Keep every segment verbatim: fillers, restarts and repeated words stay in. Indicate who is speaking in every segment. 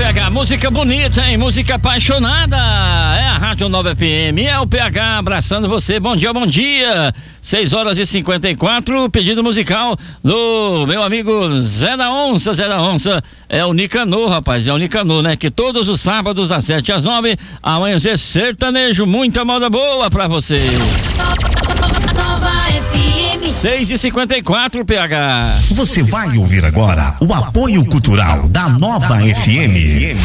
Speaker 1: P H, música bonita, hein? Música apaixonada. É a Rádio Nova F M, é o P H abraçando você. Bom dia, bom dia. seis horas e cinquenta e quatro, pedido musical do meu amigo Zé da Onça. Zé da Onça é o Nicanor, rapaz, é o Nicanor, né? Que todos os sábados, das sete às nove, amanhecer sertanejo, muita moda boa pra você. Nova F M. seis e cinquenta e quatro, P H.
Speaker 2: Você vai ouvir agora o apoio cultural da Nova F M.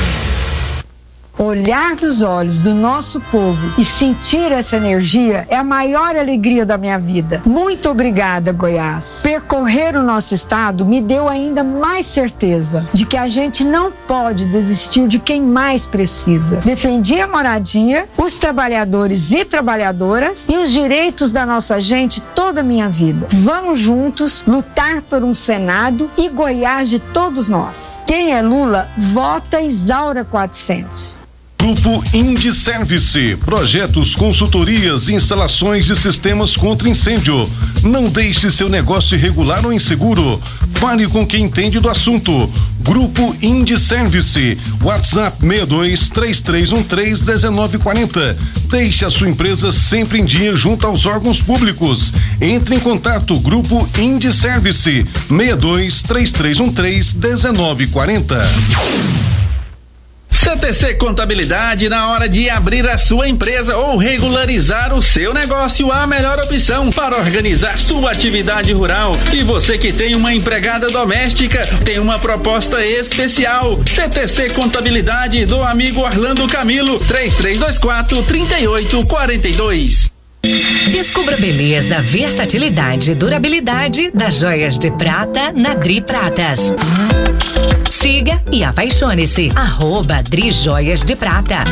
Speaker 3: Olhar dos olhos do nosso povo e sentir essa energia é a maior alegria da minha vida. Muito obrigada, Goiás. Percorrer o nosso estado me deu ainda mais certeza de que a gente não pode desistir de quem mais precisa. Defendi a moradia, os trabalhadores e trabalhadoras e os direitos da nossa gente toda a minha vida. Vamos juntos lutar por um Senado e Goiás de todos nós. Quem é Lula, vota Isaura quatrocentos.
Speaker 4: Grupo Indiservice, projetos, consultorias, instalações de sistemas contra incêndio. Não deixe seu negócio irregular ou inseguro. Fale com quem entende do assunto. Grupo Indiservice, WhatsApp seis dois três três um três um nove quatro zero. Deixe a sua empresa sempre em dia junto aos órgãos públicos. Entre em contato, Grupo Indiservice, seis dois três três um três um nove quatro zero.
Speaker 5: C T C Contabilidade, na hora de abrir a sua empresa ou regularizar o seu negócio, a melhor opção para organizar sua atividade rural. E você que tem uma empregada doméstica, tem uma proposta especial. C T C Contabilidade do amigo Orlando Camilo, três três dois quatro, três oito quatro dois.
Speaker 6: Descubra a beleza, versatilidade e durabilidade das joias de prata na Dri Pratas. Siga e apaixone-se. Arroba Dri Joias de Prata.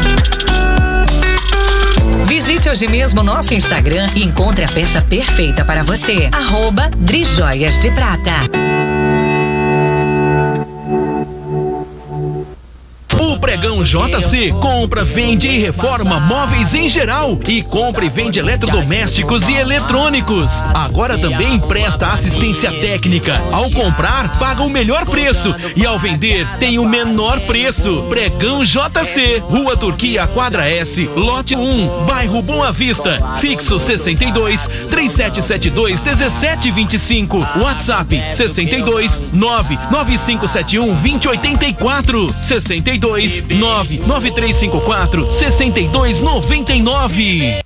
Speaker 6: Visite hoje mesmo nosso Instagram e encontre a peça perfeita para você. Arroba Dri Joias de Prata.
Speaker 7: O Pregão J C compra, vende e reforma móveis em geral e compra e vende eletrodomésticos e eletrônicos. Agora também presta assistência técnica. Ao comprar, paga o melhor preço e ao vender tem o menor preço. Pregão J C, Rua Turquia, quadra S, lote um, bairro Boa Vista, fixo sessenta e dois, três sete sete dois, um sete dois cinco, WhatsApp sessenta e dois, nove nove cinco sete um, dois zero oito quatro, sessenta e dois, nove nove três cinco quatro, sessenta e dois noventa e nove.